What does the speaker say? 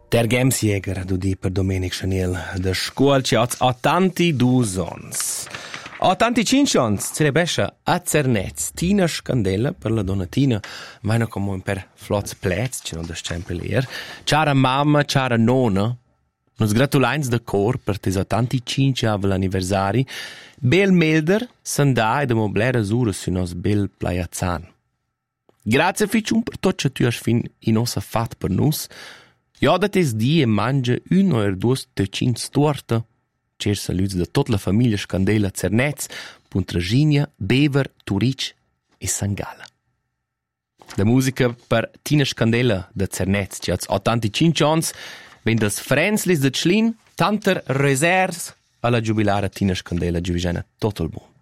Tergems Jäger, du di per Domenic Chaniel, da scuol ci ha 82 ans. 85 ans, celebrescha a Cernez, Tina Scandella per la donna Tina, vaina come per flots plets, ci non da sempre leer. Ciara mamma, ciara nonna, nos gratulains da cor per tes 85 av l'anniversari, bel melder, sandà e da moblera sura su nos bel plaiazzan. Grazie ficiun per tot che tu has fin in ossa fat per nus. Ja, dat es die mangia un o dus tecins torta. Cer saluts da tot la famiglia Scandella Cernez, Puntraginia, Bever, Turic e Sangala. La musica per Tina Scandella da Cernez, ci ha 85 ans, wenn das Frenzlis de Tschlin, tanter Resers alla giubilara Tina Scandella giuvigena tot il mondo.